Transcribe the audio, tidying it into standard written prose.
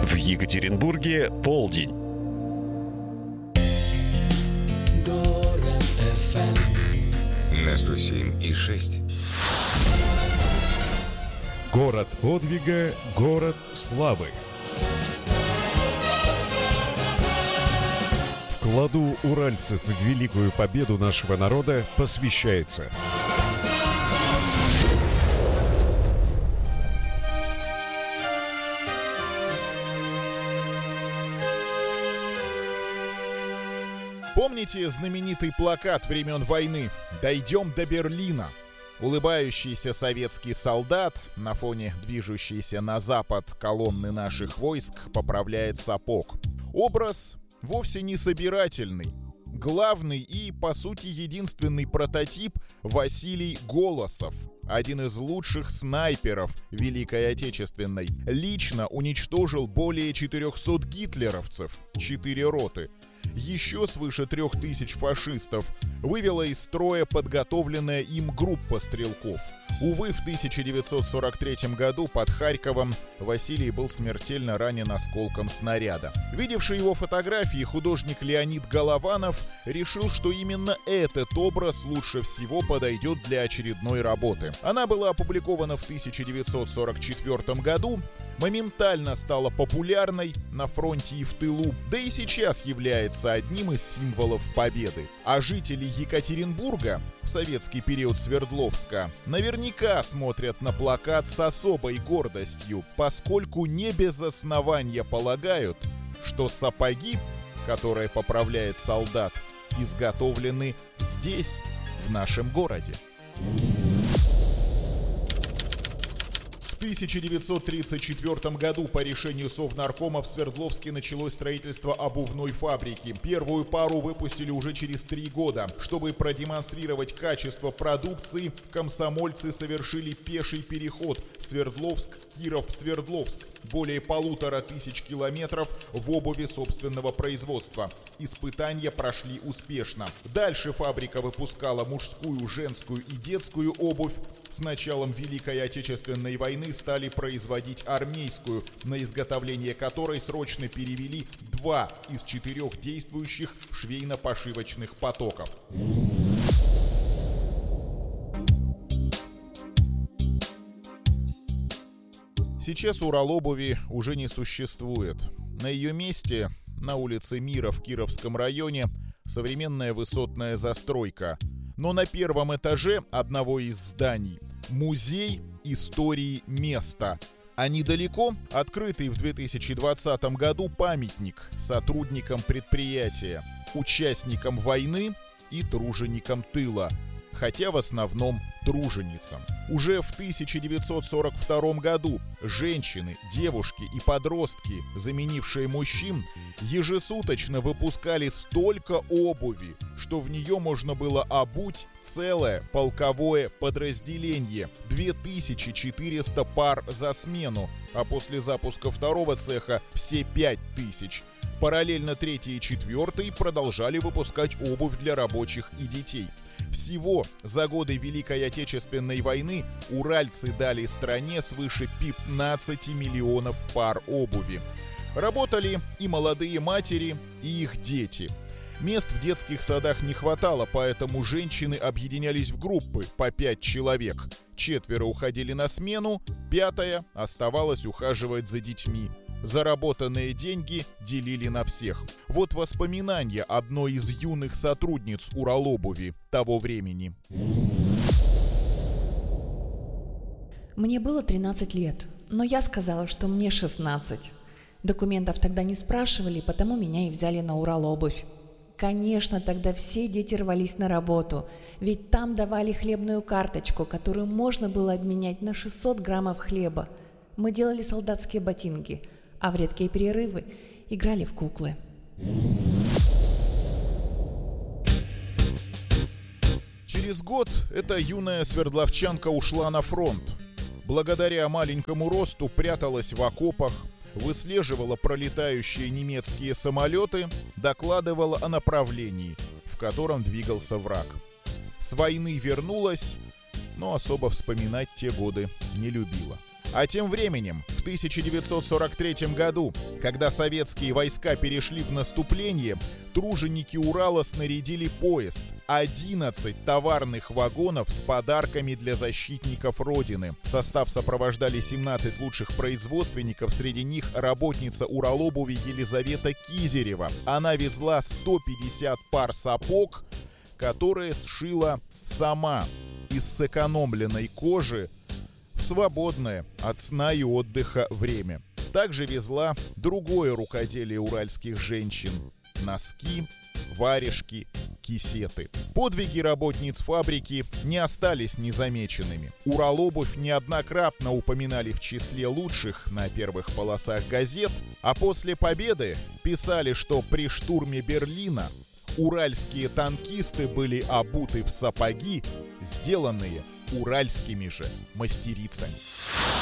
В Екатеринбурге полдень. Город FM. На 107,6. Город подвига, город славы. Вкладу уральцев в великую победу нашего народа посвящается. Помните знаменитый плакат времен войны «Дойдем до Берлина»? Улыбающийся советский солдат на фоне движущейся на запад колонны наших войск поправляет сапог. Образ вовсе не собирательный. Главный и, по сути, единственный прототип — Василий Голосов, один из лучших снайперов Великой Отечественной. Лично уничтожил более 400 гитлеровцев, 4 роты. Еще свыше 3000 фашистов вывела из строя подготовленная им группа стрелков. Увы, в 1943 году под Харьковом Василий был смертельно ранен осколком снаряда. Видевший его фотографии художник Леонид Голованов решил, что именно этот образ лучше всего подойдет для очередной работы. Она была опубликована в 1944 году, моментально стала популярной на фронте и в тылу, да и сейчас является одним из символов победы. А жители Екатеринбурга, в советский период Свердловска, наверняка смотрят на плакат с особой гордостью, поскольку не без основания полагают, что сапоги, которые поправляет солдат, изготовлены здесь, в нашем городе. В 1934 году по решению Совнаркома в Свердловске началось строительство обувной фабрики. Первую пару выпустили уже через 3 года. Чтобы продемонстрировать качество продукции, комсомольцы совершили пеший переход Свердловск-Киров-Свердловск. Более 1500 километров в обуви собственного производства. Испытания прошли успешно. Дальше фабрика выпускала мужскую, женскую и детскую обувь. С началом Великой Отечественной войны стали производить армейскую, на изготовление которой срочно перевели 2 из 4 действующих швейно-пошивочных потоков. Сейчас Уралобуви уже не существует. На ее месте, на улице Мира в Кировском районе, современная высотная застройка. Но на первом этаже одного из зданий музей истории места. А недалеко открытый в 2020 году памятник сотрудникам предприятия, участникам войны и труженикам тыла, хотя в основном труженицам. Уже в 1942 году женщины, девушки и подростки, заменившие мужчин, ежесуточно выпускали столько обуви, что в нее можно было обуть целое полковое подразделение. 2400 пар за смену, а после запуска второго цеха все 5000. Параллельно 3-й и 4-й продолжали выпускать обувь для рабочих и детей. Всего за годы Великой Отечественной войны уральцы дали стране свыше 15 миллионов пар обуви. Работали и молодые матери, и их дети. Мест в детских садах не хватало, поэтому женщины объединялись в группы по 5 человек. 4 уходили на смену, 5-я оставалась ухаживать за детьми. Заработанные деньги делили на всех. Вот воспоминания одной из юных сотрудниц Уралобуви того времени. Мне было 13 лет, но я сказала, что мне 16. Документов тогда не спрашивали, потому меня и взяли на Уралобувь. Конечно, тогда все дети рвались на работу, ведь там давали хлебную карточку, которую можно было обменять на 600 граммов хлеба. Мы делали солдатские ботинки, а в редкие перерывы играли в куклы. Через год эта юная свердловчанка ушла на фронт. Благодаря маленькому росту пряталась в окопах, выслеживала пролетающие немецкие самолеты, докладывала о направлении, в котором двигался враг. С войны вернулась, но особо вспоминать те годы не любила. А тем временем, в 1943 году, когда советские войска перешли в наступление, труженики Урала снарядили поезд. 11 товарных вагонов с подарками для защитников Родины. Состав сопровождали 17 лучших производственников, среди них работница Уралобуви Елизавета Кизерева. Она везла 150 пар сапог, которые сшила сама из сэкономленной кожи в свободное от сна и отдыха время. Также везла другое рукоделие уральских женщин – носки, варежки, кисеты. Подвиги работниц фабрики не остались незамеченными. Уралобувь неоднократно упоминали в числе лучших на первых полосах газет, а после победы писали, что при штурме Берлина уральские танкисты были обуты в сапоги, сделанные уральскими же мастерицами.